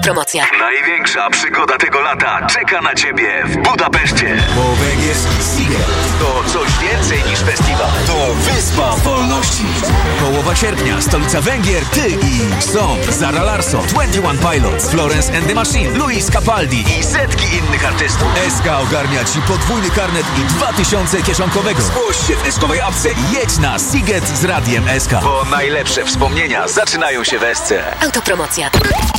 Autopromocja. Największa przygoda tego lata czeka na Ciebie w Budapeszcie. Bo Węgier Seagate To coś więcej niż festiwal. to wyspa wolności. Połowa sierpnia, stolica Węgier, ty i Song, Zara Larsson, 21 Pilots, Florence and the Machine, Luis Capaldi I setki innych artystów. SK ogarnia ci podwójny karnet i 2000 kieszonkowego. Zgłoś się w eskowej apce i jedź na Seagate z Radiem SK. Bo najlepsze wspomnienia zaczynają się w SC. Autopromocja.